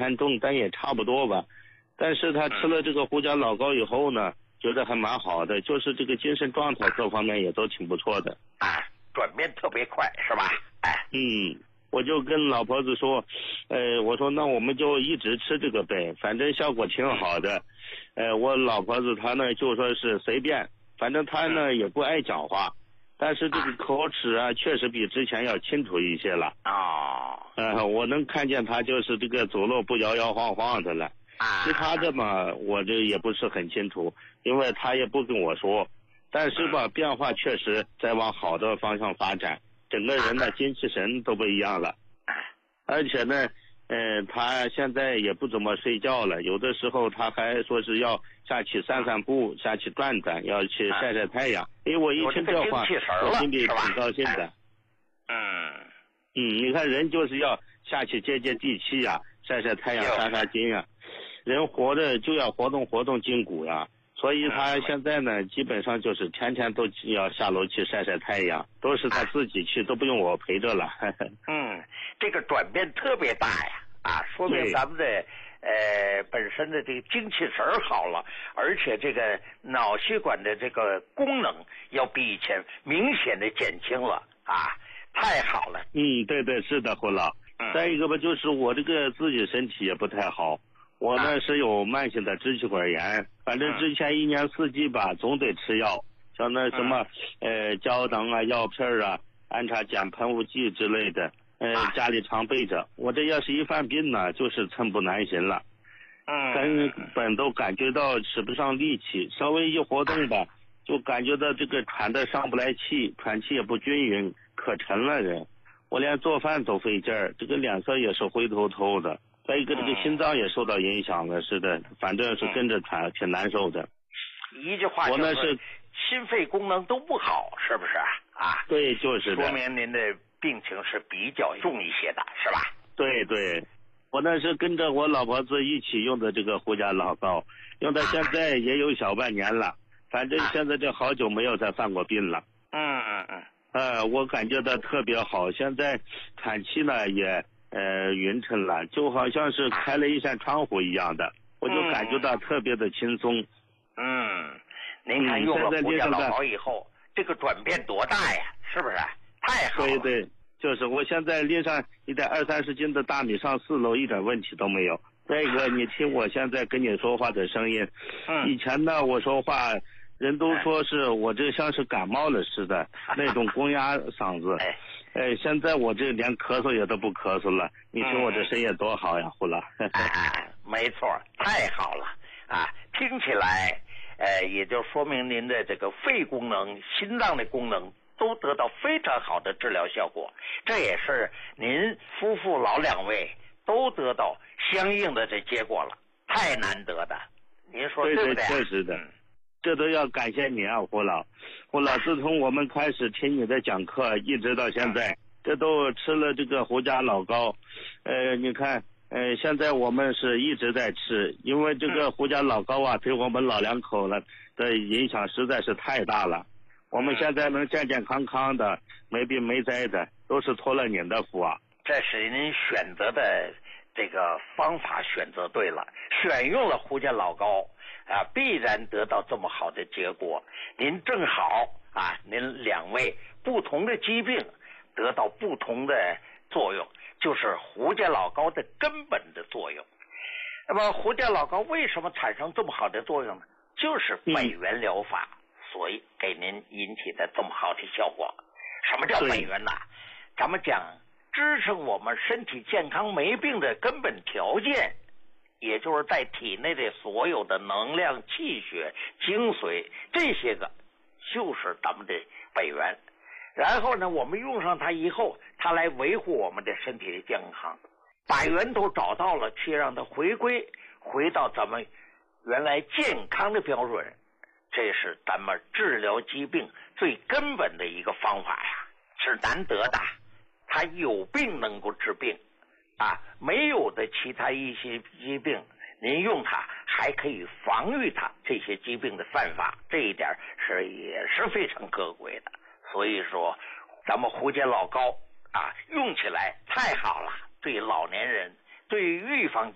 太重，但也差不多吧。但是他吃了这个胡椒老膏以后呢，觉得还蛮好的，就是这个精神状态各方面也都挺不错的。 转变特别快，是吧？ 我就跟老婆子说，我说那我们就一直吃这个呗，反正效果挺好的。我老婆子她呢就说是随便，反正她呢也不爱讲话，但是这个口齿啊确实比之前要清楚一些了。我能看见她就是这个走路不摇摇晃晃的了。其他的嘛我这也不是很清楚，因为她也不跟我说，但是吧变化确实在往好的方向发展，整个人的精气神都不一样了。而且呢他现在也不怎么睡觉了，有的时候他还说是要下去散散步，下去转转，要去晒晒太阳。我一听这话我心里挺高兴的。你看人就是要下去接接地气呀，晒晒太阳，杀杀筋呀。人活着就要活动活动筋骨呀，所以他现在呢基本上就是天天都要下楼去晒晒太阳，都是他自己去，都不用我陪着了。 这个转变特别大呀，说明咱们的本身的这个精气神好了，而且这个脑血管的这个功能要比以前明显的减轻了太好了。 对，是的，胡老。再一个吧，就是我这个自己身体也不太好，我呢是有慢性的支气管炎，反正之前一年四季吧总得吃药，像那什么胶囊啊、药片啊、安插碱喷雾剂之类的，家里常备着。我这要是一犯病呢，就是寸步难行了。根本都感觉到使不上力气，稍微一活动吧，就感觉到这个喘得上不来气，喘气也不均匀，可沉了人。我连做饭都费劲儿，这个脸色也是灰头头的。再一个，这个心脏也受到影响了，是的，反正是跟着喘，挺难受的。 一句话就是心肺功能都不好，是不是对，就是的。 说明您的病情是比较重一些的，是吧？ 对，我那是跟着我老婆子一起用的这个胡椒老膏，用到现在也有小半年了，反正现在这好久没有再犯过病了。我感觉到特别好，现在喘气呢也匀称了，就好像是开了一扇窗户一样的，我就感觉到特别的轻松。 您看用了胡椒老膏以后，这个转变多大呀？是不是？太好了。 对，就是我现在拎上一袋20-30斤的大米上4楼一点问题都没有。再一个，你听我现在跟你说话的声音，以前呢我说话人都说是我这像是感冒了似的，那种公鸭嗓子。现在我这连咳嗽也都不咳嗽了，你听我这声音多好呀，胡老。 没错，太好了听起来也就说明您的这个肺功能、心脏的功能都得到非常好的治疗效果，这也是您夫妇老两位都得到相应的这结果了，太难得的。您说对不对？ 确实的。这都要感谢你啊，胡老。胡老，自从我们开始听你的讲课，一直到现在，这都吃了这个胡椒老膏。你看，现在我们是一直在吃，因为这个胡椒老膏啊，对我们老两口了的影响实在是太大了。我们现在能健健康康的，没病没灾的，都是托了您的福啊。 这是您选择的这个方法选择对了，选用了胡椒老膏必然得到这么好的结果。您正好您两位不同的疾病得到不同的作用，就是胡椒老膏的根本的作用。那么胡椒老膏为什么产生这么好的作用呢？就是本源疗法所以给您引起的这么好的效果。什么叫本源呢？咱们讲支撑我们身体健康没病的根本条件，也就是在体内的所有的能量、气血、精髓，这些个就是咱们的本源。然后呢，我们用上它以后，它来维护我们的身体的健康，把源头找到了，去让它回到咱们原来健康的标准，这是咱们治疗疾病最根本的一个方法呀，是难得的。它有病能够治病没有的其他一些疾病，您用它还可以防御它这些疾病的犯法，这一点也是非常可贵的。所以说咱们胡椒老膏用起来太好了，对老年人，对预防